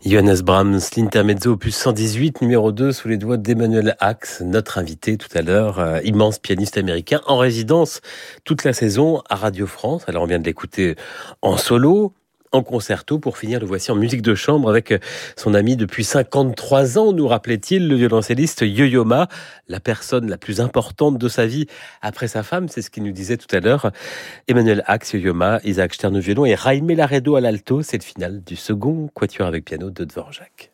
Johannes Brahms, l'intermezzo opus 118, numéro 2, sous les doigts d'Emmanuel Ax, notre invité tout à l'heure, immense pianiste américain, en résidence toute la saison à Radio France. Alors on vient de l'écouter en solo, en concerto. Pour finir, le voici en musique de chambre avec son ami depuis 53 ans, nous rappelait-il, le violoncelliste Yo-Yo Ma, la personne la plus importante de sa vie après sa femme, c'est ce qu'il nous disait tout à l'heure. Emmanuel Ax, Yo-Yo Ma, Isaac Stern au violon et Jaime Laredo à l'alto. C'est le final du second quatuor avec piano de Dvorak.